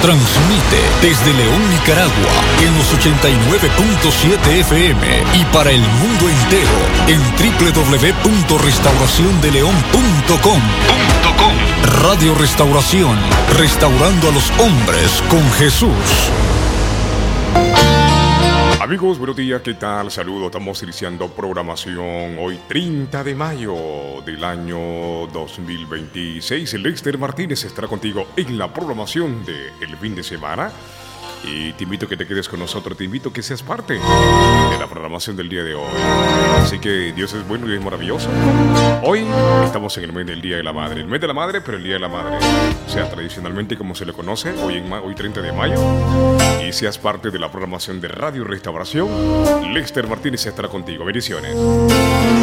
Transmite desde León, Nicaragua, en los 89.7 FM y para el mundo entero en www.restauraciondeleon.com. Radio Restauración, restaurando a los hombres con Jesús. Amigos, buenos días, ¿qué tal? Saludos, estamos iniciando programación hoy 30 de mayo del año 2026. Lester Martínez estará contigo en la programación del fin de semana. Y te invito a que te quedes con nosotros, te invito a que seas parte de la programación del día de hoy. Así que Dios es bueno y es maravilloso. Hoy estamos en el mes del Día de la Madre. El mes de la Madre, pero el Día de la Madre. O sea, tradicionalmente como se le conoce, hoy 30 de mayo. Y seas parte de la programación de Radio Restauración. Lester Martínez estará contigo. Bendiciones.